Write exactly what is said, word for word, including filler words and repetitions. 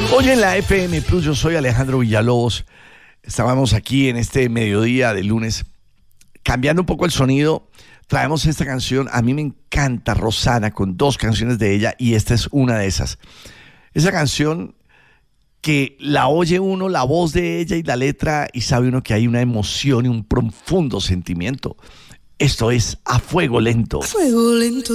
Hoy en la F M Plus, yo soy Alejandro Villalobos. Estábamos aquí en este mediodía de lunes, cambiando un poco el sonido. Traemos esta canción, a mí me encanta Rosana, con dos canciones de ella, y esta es una de esas. Esa canción que la oye uno, la voz de ella y la letra, y sabe uno que hay una emoción y un profundo sentimiento. Esto es A Fuego Lento. Fuego lento.